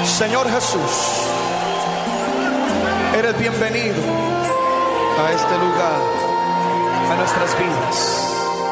Señor Jesús, eres bienvenido a este lugar, a nuestras vidas.